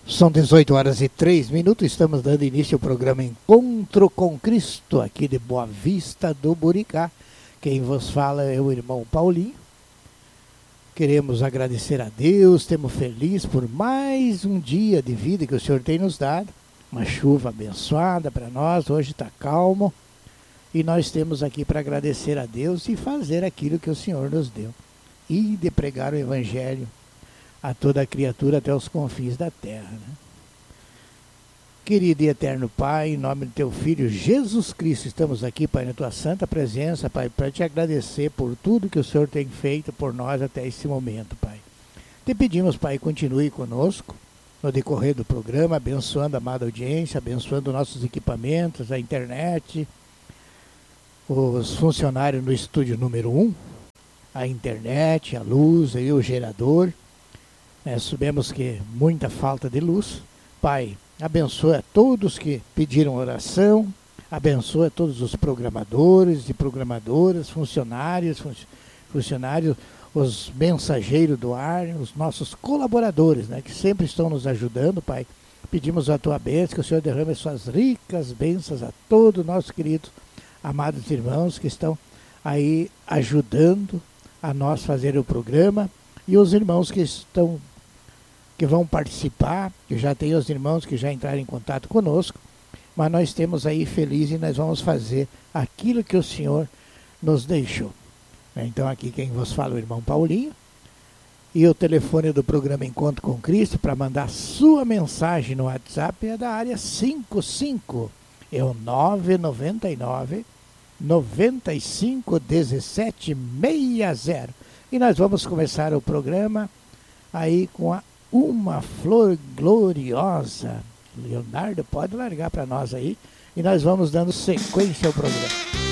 São 18 horas e 3 minutos, estamos dando início ao programa Encontro com Cristo, aqui de Boa Vista do Buricá. Quem vos fala é o irmão Paulinho. Queremos agradecer a Deus, estamos felizes por mais um dia de vida que o Senhor tem nos dado. Uma chuva abençoada para nós, hoje está calmo. E nós temos aqui para agradecer a Deus e fazer aquilo que o Senhor nos deu. E de pregar o Evangelho a toda a criatura até os confins da terra. Né? Querido e eterno Pai, em nome do Teu Filho Jesus Cristo, estamos aqui, Pai, na Tua santa presença, Pai, para Te agradecer por tudo que o Senhor tem feito por nós até esse momento, Pai. Te pedimos, Pai, continue conosco no decorrer do programa, abençoando a amada audiência, abençoando nossos equipamentos, a internet, os funcionários no estúdio número 1, a internet, a luz e o gerador. Sabemos que muita falta de luz. Pai, abençoa a todos que pediram oração, abençoa todos os programadores e programadoras, funcionários, os mensageiros do ar, os nossos colaboradores, né, que sempre estão nos ajudando, Pai. Pedimos a Tua bênção, que o Senhor derrame suas ricas bênçãos a todos nossos queridos, amados irmãos que estão aí ajudando a nós fazer o programa, e os irmãos que vão participar, que já tem os irmãos que já entraram em contato conosco, mas nós temos aí feliz e nós vamos fazer aquilo que o Senhor nos deixou. Então aqui quem vos fala é o irmão Paulinho, e o telefone do programa Encontro com Cristo para mandar sua mensagem no WhatsApp é da área 55, é o 999 95 17 60. E nós vamos começar o programa aí com Uma Flor Gloriosa. Leonardo, pode largar para nós aí. E nós vamos dando sequência ao programa.